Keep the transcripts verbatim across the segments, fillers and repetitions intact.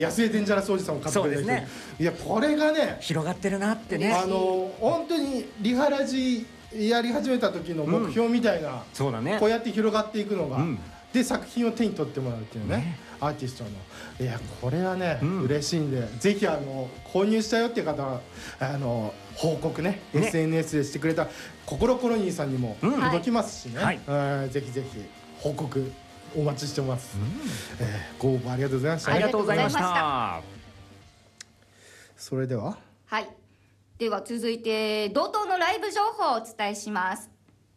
安江デンジャラスおじさんを監督で、 ね、 いやこれがね広がってるなってね、 あの本当にリハラジやり始めた時の目標みたいな、うん、 そうだね、 こうやって広がっていくのが、うん、で作品を手に取ってもらうっていうね、ねアーティストのいやこれはね、うん、嬉しいんでぜひあの購入したよっていう方はあの報告 ね, ね エスエヌエス でしてくれた心コロニーさんにも届きますしね、うんはいはい、ぜひぜひ報告お待ちしてます、うんえー、ご応募ありがとうございました。 ありがとうございました。 それでははいでは続いて同等のライブ情報をお伝えします。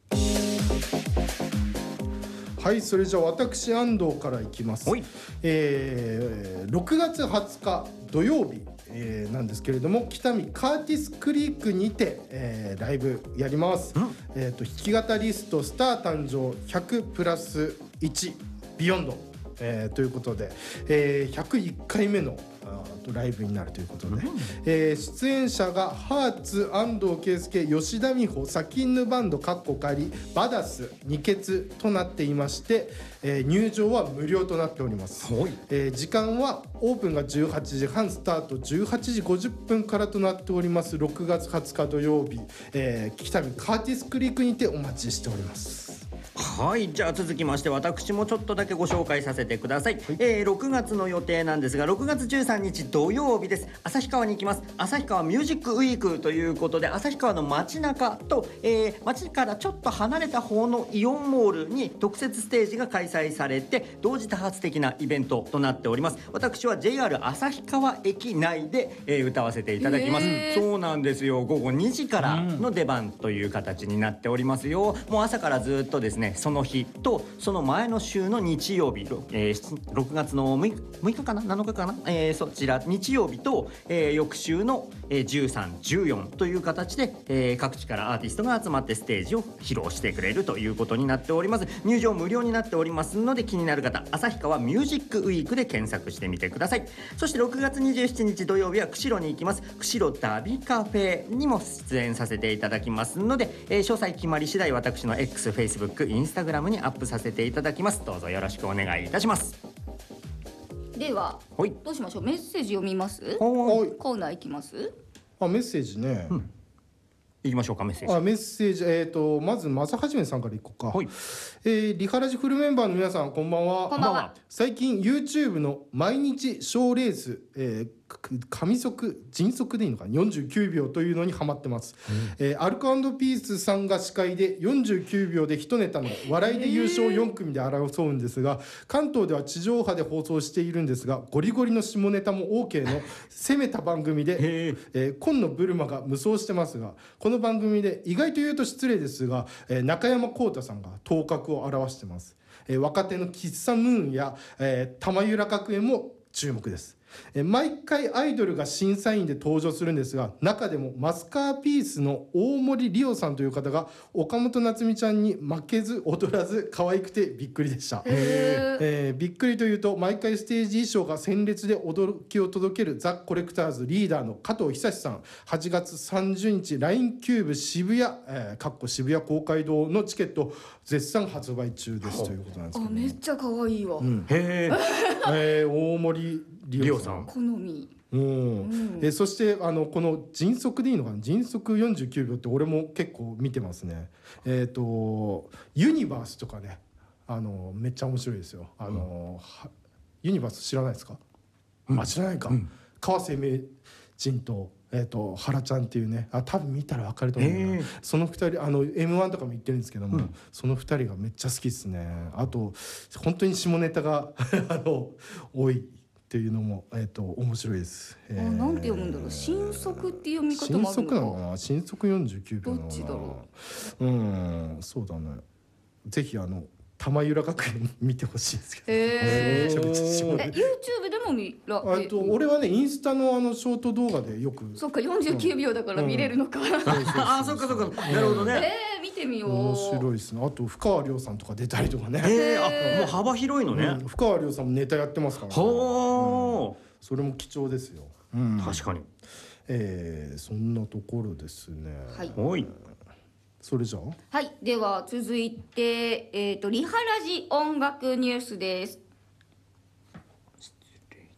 はい、それじゃあ私安藤からいきます。えー、ろくがつはつか土曜日、えー、なんですけれども北見カーティスクリークにて、えー、ライブやります。えーと、弾き語りストスター誕生ひゃくプラスいちビヨンド、えー、ということで、えー、ひゃくいっかいめのライブになるということで、うんえー、出演者がハーツ、安藤圭介、吉田美穂、サキンヌバンドカッコ仮バダス、ニケツとなっていまして、えー、入場は無料となっております、えー、時間はオープンがじゅうはちじはん、スタートじゅうはちじごじゅっぷんからとなっております。ろくがつはつか土曜日、えー、北見カーティスクリークにてお待ちしております。 はい、じゃあ続きまして私もちょっとだけご紹介させてください、はいえー、ろくがつの予定なんですがろくがつじゅうさんにち土曜日です。旭川に行きます。旭川ミュージックウィークということで旭川の街中と、えー、街からちょっと離れた方のイオンモールに特設ステージが開催されて同時多発的なイベントとなっております。私は ジェイアール 旭川駅内で、えー、歌わせていただきます。そうなんですよ、ごごにじからの出番という形になっておりますよ。もう朝からずっとですねその日とその前の週の日曜日、えー、ろくがつのむいかかななのかかな、えー、そちら日曜日と、えー、翌週の、えー、じゅうさん、じゅうよんという形で、えー、各地からアーティストが集まってステージを披露してくれるということになっております。入場無料になっておりますので気になる方旭川ミュージックウィークで検索してみてください。そしてろくがつにじゅうしちにち土曜日は釧路に行きます。釧路ダビカフェにも出演させていただきますので、えー、詳細決まり次第私の X、Facebook、Instagram にアップさせていただきます。どうぞよろしくお願いいたします。 ではどうしましょう。メッセージ読みます。 コーナー行きます。 あメッセージね、うん、 行きましょうか。メッセージあメッセージ、えー、とまず正はじめさんからいこうか、はいえー、リハラジフルメンバーの皆さんこんばんは。 こんばんは。 最近 YouTube の毎日賞レース、えー、神速迅速でいいのかなよんじゅうきゅうびょうというのにハマってます、うんえー、アルコ&ピースさんが司会でよんじゅうきゅうびょうでいちネタの笑いで優勝よんくみで争うんですが、関東では地上波で放送しているんですがゴリゴリの下ネタも OK の攻めた番組で、えー、今野ブルマが無双してますがこの番組で意外と言うと失礼ですが、えー、中山浩太さんが頭角を現してます、えー、若手の喫茶ムーンや、えー、玉浦学園も注目です。毎回アイドルが審査員で登場するんですが中でもマスカーピースの大森理央さんという方が岡本夏美ちゃんに負けず劣らず可愛くてびっくりでした。えー、びっくりというと毎回ステージ衣装が鮮烈で驚きを届けるザ・コレクターズリーダーの加藤久志さんはちがつさんじゅうにち ライン キューブ渋谷、えー、かっこ渋谷公会堂のチケット絶賛発売中ですということなんですけど、ね、 あめっちゃ可愛いわ、うん、 へーえー、大森理央さん好み、 うんうんえそしてあのこの迅速でいいのかな迅速よんじゅうきゅうびょうって俺も結構見てますね。えっ、ー、とユニバースとかねあのめっちゃ面白いですよ。あの、うん、ユニバース知らないですか、うん、あ知らないか、うん、川瀬名人とえー、と原ちゃんっていうねあ多分見たら分かると思うな、えー、そのふたりあの エムワン とかも言ってるんですけども、うん、そのふたりがめっちゃ好きですね。あと本当に下ネタがあの多いっていうのも、えー、と面白いです。 あ、えー、なんて読むんだろう新速って読み方もあるのか。 新速なのかな新速よんじゅうきゅうびょうなのかな。 どっちだろう。うんそうだねぜひあの玉浦学園見てほしいんですけど、 えー、え YouTube でも見らあと俺はねインスタのあのショート動画でよくそっかよんじゅうきゅうびょうだから見れるのか、うんうん、 あそっかそっかなるほどね、 えー、見てみよう面白いですね。あと深川亮さんとか出たりとかね、 えー、あもう幅広いのね、 うん、深川亮さんもネタやってますからね、 ほー、 うん、それも貴重ですよ、 うん、確かに、 えー、そんなところですね。 はい、 おいそれじゃあはいでは続いて、えー、とリハラジ音楽ニュースです。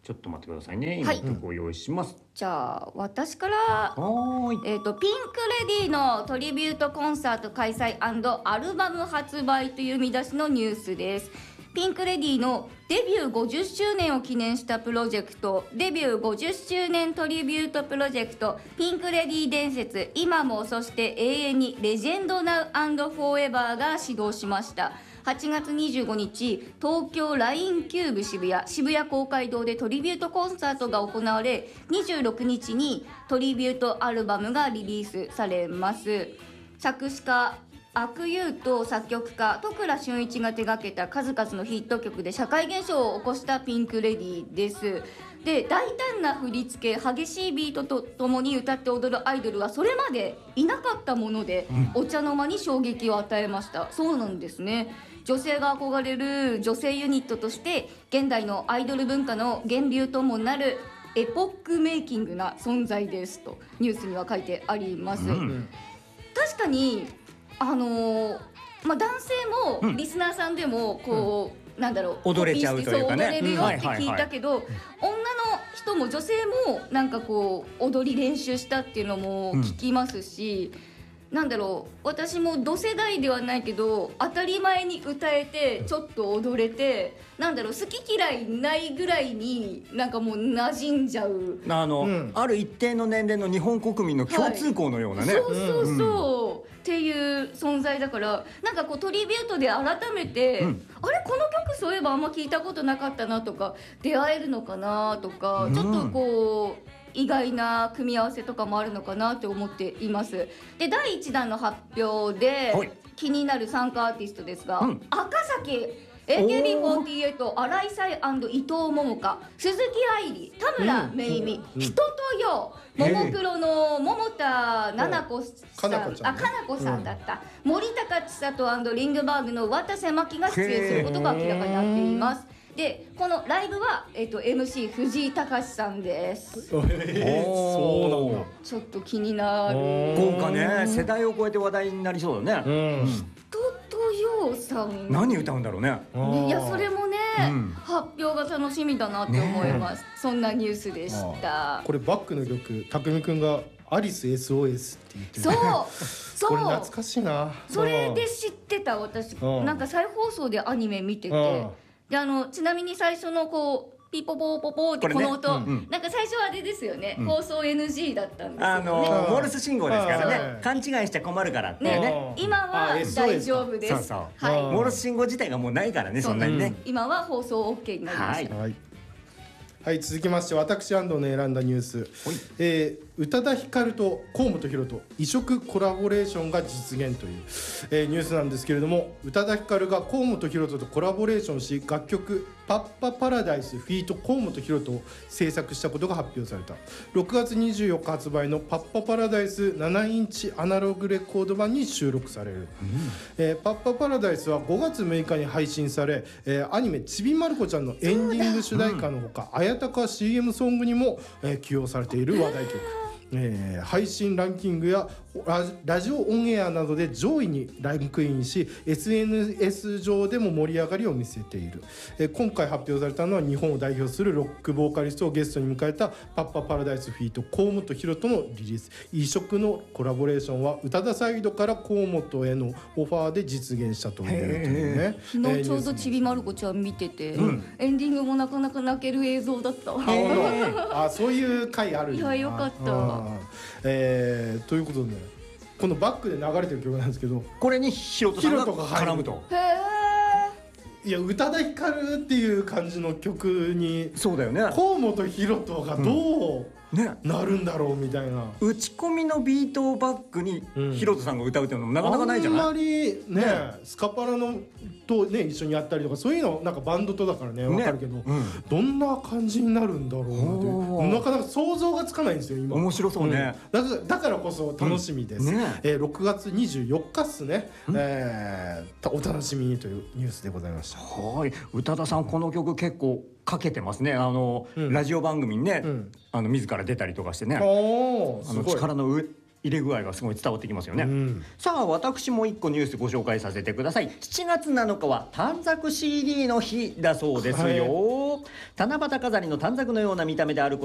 ちょっと待ってくださいね。今はい曲を用意します。 じゃあ私からはーい。 えー、とピンク・レディーのトリビュートコンサート開催&アルバム発売という見出しのニュースです。ピンク・レディーのデビューごじゅっしゅうねんを記念したプロジェクト、デビューごじゅっしゅうねんトリビュートプロジェクト、ピンク・レディー伝説、今もそして永遠にレジェンド・ナウ&フォーエバーが始動しました。はちがつにじゅうごにち、東京ラインキューブ渋谷渋谷公会堂でトリビュートコンサートが行われ、にじゅうろくにちにトリビュートアルバムがリリースされます。作詞家阿久悠と作曲家都倉俊一が手掛けた数々のヒット曲で社会現象を起こしたピンク・レディーです。で、大胆な振り付け、激しいビートとともに歌って踊るアイドルはそれまでいなかったもので、お茶の間に衝撃を与えました。そうなんですね。女性が憧れる女性ユニットとして現代のアイドル文化の源流ともなるエポックメイキングな存在ですとニュースには書いてあります、うん、確かにあのーまあ、男性もリスナーさんでもこう、うん、なんだろう踊れちゃうというかね、 踊れるよって聞いたけど、女の人も女性もなんかこう踊り練習したっていうのも聞きますし、うん、なんだろう、私も同世代ではないけど当たり前に歌えてちょっと踊れて、なんだろう、好き嫌いないぐらいになんかもう馴染んじゃう、 あの、うん、ある一定の年齢の日本国民の共通項のようなね、 はい、そうそうそう、うん、っていう存在だから、なんかこうトリビュートで改めて、うん、あれこの曲そういえばあんま聞いたことなかったなとか、出会えるのかなとか、うん、ちょっとこう意外な組み合わせとかもあるのかなって思っています。で、だいいちだんの発表で気になる参加アーティストですが、うん、赤崎エーケービーフォーティーエイト、新井彩&伊藤桃香、鈴木愛理、田村めいみ、うん、人とよう、ももクロの桃田奈々子さん、あ、かなこさんだった、うん、森高千里&リングバーグの渡瀬真希が出演することが明らかになっています。で、このライブは、えーと、エムシー 藤井隆さんです。 えー、そうなんだ。 ちょっと気になる。 豪華ね、世代を超えて話題になりそうだね。うん、 人とようさん、 何歌うんだろうね。 いや、それもね、うん、発表が楽しみだなって思います、ね、そんなニュースでした。 これバックの曲、匠くんがアリス エスオーエス って言ってる。 そうそう、 これ懐かしいな。 それで知ってた。私なんか再放送でアニメ見てて、で、あのちなみに最初のこうピポポポポってこの音、ね、うん、なんか最初はあれですよね、うん、放送 エヌジー だったんですよね。 あのー、モールス信号ですからね、勘違いしちゃ困るからってね。 ね、今は大丈夫です。 そうそう、はい、モールス信号自体がもうないからね、そんなにね、うん、 今は放送 OK になりました。 はい、はい、続きまして私安藤の選んだニュース、えー、宇多田ヒカルと河本大翔異色コラボレーションが実現という、えー、ニュースなんですけれども、宇多田ヒカルが河本大翔とコラボレーションし、楽曲パッパパラダイスフィート河本大翔を制作したことが発表された。ろくがつにじゅうよっか発売のパッパパラダイスななインチアナログレコード版に収録される、うん、えー、パッパパラダイスはごがつむいかに配信され、えー、アニメちびまる子ちゃんのエンディング主題歌のほか、綾鷹 シーエム ソングにも、えー、起用されている話題曲、えー、配信ランキングや ラ, ラジオオンエアなどで上位にランクインし、 エスエヌエス 上でも盛り上がりを見せている、えー、今回発表されたのは日本を代表するロックボーカリストをゲストに迎えたパッパパラダイスフィート河本大翔のリリース。異色のコラボレーションは宇多田サイドから河本へのオファーで実現したというね。 昨日ちょうどちびまる子ちゃん見てて、うん、エンディングもなかなか泣ける映像だった。 あ、そういう回あるんだな。 いや、よかった。 えー、ということで、ね、このバックで流れてる曲なんですけど、 これにひろとさんが絡むと。 へー、いや、宇多田ヒカルっていう感じの曲に、 そうだよね、 河本大翔がどう、うんね、なるんだろうみたいな。 打ち込みのビートをバックにヒロトさんが歌うっていうのもなかなかないじゃない。 あんまりね、ね、スカパラのとね一緒にやったりとか、そういうのなんかバンドとだからね分かるけど、ね、うん、どんな感じになるんだろうなってなかなか想像がつかないんですよ今。 面白そうね、 うん、だからだからこそ楽しみです、うん、ね、えー、ろくがつにじゅうよっかっすね、うん、えー、お楽しみにというニュースでございました。 はい、宇多田さんこの曲結構かけてますね。あの、うん、ラジオ番組にね、うん、あの自ら出たりとかしてね、あの力の入入れ具合がすごい伝わってきますよね、 うん、 さあ私もいっこニュースご紹介させてください。しちがつなのかは短冊 シーディー の日だそうですよ、はい、七夕飾りの短冊のような見た目である